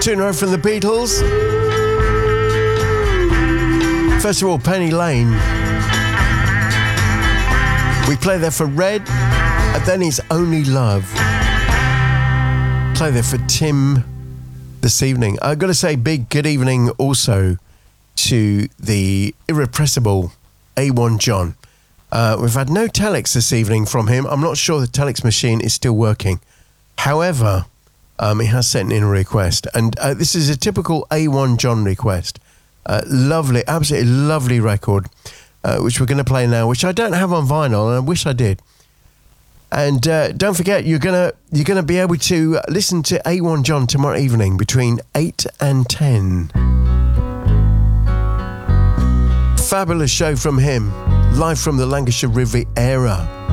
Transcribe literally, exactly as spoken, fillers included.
Two in a row from the Beatles. First of all, Penny Lane. We play there for Red, and then His Only Love. Play there for Tim this evening. I've got to say big good evening also to the irrepressible A one John. Uh, we've had no telex this evening from him. I'm not sure the telex machine is still working. However, um, he has sent in a request, and uh, this is a typical A one John request. Uh, lovely, absolutely lovely record, uh, which we're going to play now, which I don't have on vinyl, and I wish I did. And uh, don't forget, you're gonna you're gonna be able to listen to A one John tomorrow evening between eight and ten. Fabulous show from him, live from the Lancashire Riviera.